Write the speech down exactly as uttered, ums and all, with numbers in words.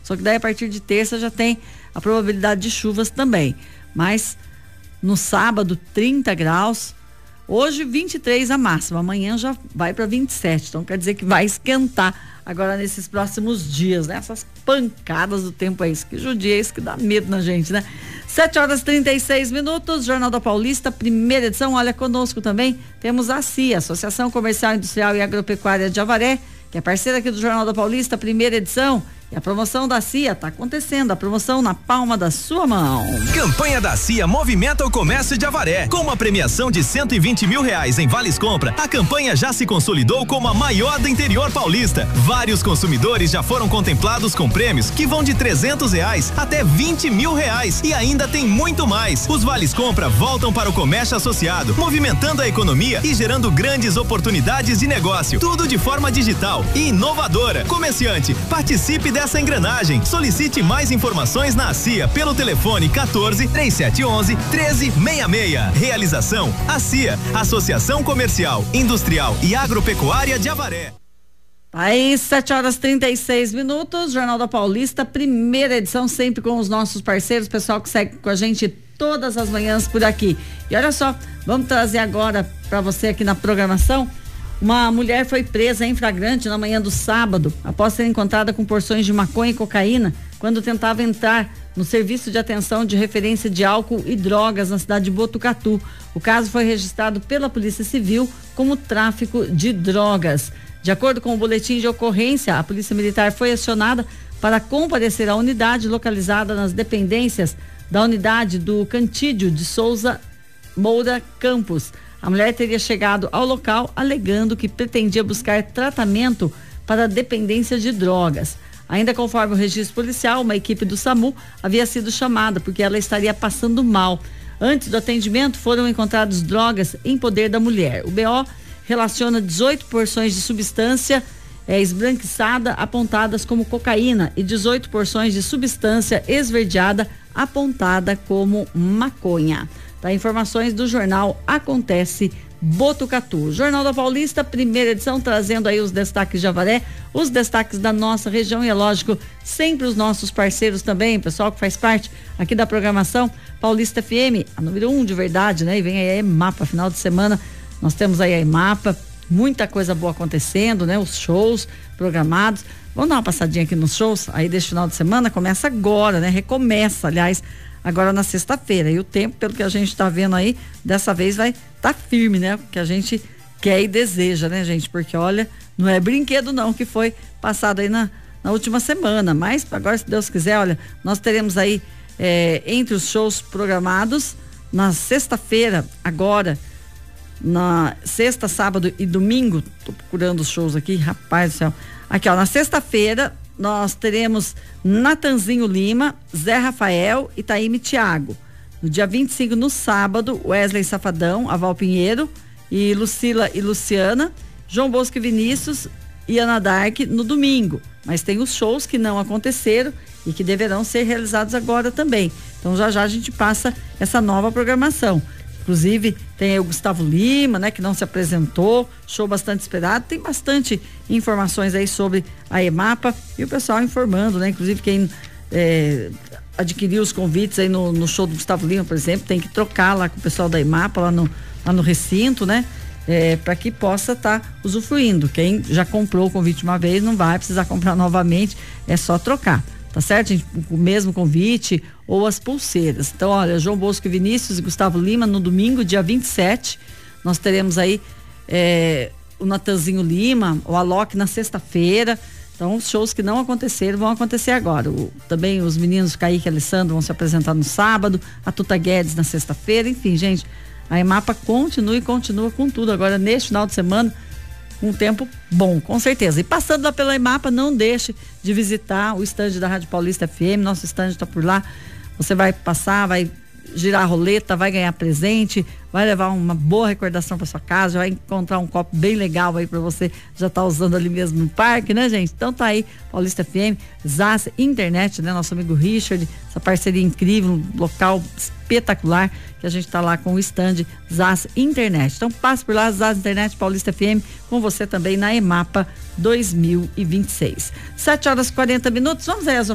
Só que daí a partir de terça já tem a probabilidade de chuvas também. Mas no sábado, trinta graus. Hoje, vinte e três a máxima. Amanhã já vai para vinte e sete. Então quer dizer que vai esquentar agora nesses próximos dias, né? Essas pancadas do tempo é isso. Que judia é isso que dá medo na gente, né? sete horas e trinta e seis minutos, Jornal da Paulista, primeira edição. Olha, conosco também temos a C I A, Associação Comercial, Industrial e Agropecuária de Avaré, que é parceira aqui do Jornal da Paulista, primeira edição. E a promoção da C I A está acontecendo, a promoção na palma da sua mão. Campanha da C I A movimenta o comércio de Avaré. Com uma premiação de cento e vinte mil reais em vales compra, a campanha já se consolidou como a maior do interior paulista. Vários consumidores já foram contemplados com prêmios que vão de trezentos reais até vinte mil reais. E ainda tem muito mais. Os vales compra voltam para o comércio associado, movimentando a economia e gerando grandes oportunidades de negócio. Tudo de forma digital e inovadora. Comerciante, participe dessa engrenagem. Solicite mais informações na C I A pelo telefone quatorze, três sete onze, treze sessenta e seis. Realização a C I A, Associação Comercial, Industrial e Agropecuária de Avaré. Aí, sete horas e trinta e seis minutos, Jornal da Paulista, primeira edição, sempre com os nossos parceiros, pessoal que segue com a gente todas as manhãs por aqui. E olha só, vamos trazer agora para você aqui na programação. Uma mulher foi presa em flagrante na manhã do sábado, após ser encontrada com porções de maconha e cocaína, quando tentava entrar no serviço de atenção de referência de álcool e drogas na cidade de Botucatu. O caso foi registrado pela Polícia Civil como tráfico de drogas. De acordo com o boletim de ocorrência, a Polícia Militar foi acionada para comparecer à unidade localizada nas dependências da unidade do Cantídio de Souza Moura Campos. A mulher teria chegado ao local alegando que pretendia buscar tratamento para dependência de drogas. Ainda conforme o registro policial, uma equipe do SAMU havia sido chamada porque ela estaria passando mal. Antes do atendimento, foram encontradas drogas em poder da mulher. O B O relaciona dezoito porções de substância é, esbranquiçada apontadas como cocaína e dezoito porções de substância esverdeada apontada como maconha. Tá, informações do jornal Acontece Botucatu. Jornal da Paulista, primeira edição, trazendo aí os destaques de Avaré, os destaques da nossa região e é lógico, sempre os nossos parceiros também, pessoal que faz parte aqui da programação Paulista F M, a número um de verdade, né? E vem aí a EMAPA, final de semana, nós temos aí a EMAPA, muita coisa boa acontecendo, né? Os shows programados. Vamos dar uma passadinha aqui nos shows aí deste final de semana, começa agora, né? Recomeça, aliás, agora na sexta-feira. E o tempo, pelo que a gente está vendo aí, dessa vez vai estar tá firme, né? Que a gente quer e deseja, né, gente? Porque olha, não é brinquedo não que foi passado aí na, na última semana. Mas agora, se Deus quiser, olha, nós teremos aí é, entre os shows programados na sexta-feira, agora, na sexta, sábado e domingo. Tô procurando os shows aqui, rapaz do céu. Aqui, ó, na sexta-feira nós teremos Natanzinho Lima, Zé Rafael e Taíme Thiago. No dia vinte e cinco, no sábado, Wesley Safadão, Aval Pinheiro e Lucila e Luciana, João Bosco e Vinícius e Ana Dark no domingo. Mas tem os shows que não aconteceram e que deverão ser realizados agora também. Então já já a gente passa essa nova programação. Inclusive tem aí o Gustavo Lima, né, que não se apresentou, show bastante esperado, tem bastante informações aí sobre a EMAPA e o pessoal informando, né, inclusive quem é, adquiriu os convites aí no, no show do Gustavo Lima, por exemplo, tem que trocar lá com o pessoal da EMAPA lá no, lá no recinto, né, é, para que possa estar tá usufruindo. Quem já comprou o convite uma vez não vai precisar comprar novamente, é só trocar. Tá certo, gente? O mesmo convite ou as pulseiras. Então, olha, João Bosco e Vinícius e Gustavo Lima no domingo, dia vinte e sete. Nós teremos aí é, o Natanzinho Lima, o Alok na sexta-feira. Então, os shows que não aconteceram vão acontecer agora. O, também os meninos Kaique e Alessandro vão se apresentar no sábado, a Tuta Guedes na sexta-feira. Enfim, gente, a EMAPA continua e continua com tudo. Agora, neste final de semana, um tempo bom, com certeza. E passando lá pela EMAPA, não deixe de visitar o estande da Rádio Paulista F M, nosso estande está por lá. Você vai passar, vai girar a roleta, vai ganhar presente, vai levar uma boa recordação para sua casa, vai encontrar um copo bem legal aí para você já tá usando ali mesmo no parque, né, gente? Então tá aí, Paulista F M, Zaz Internet, né? Nosso amigo Richard, essa parceria incrível, um local espetacular, que a gente tá lá com o stand Zaz Internet. Então passe por lá, Zaz Internet, Paulista F M, com você também na EMAPA dois mil e vinte e seis. sete horas e quarenta minutos, vamos aí às